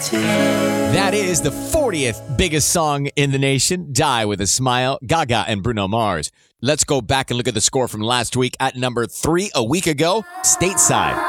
That is the 40th biggest song in the nation, Die With a Smile, Gaga and Bruno Mars. Let's go back and look at the score from last week at number 3 a week ago, Stateside.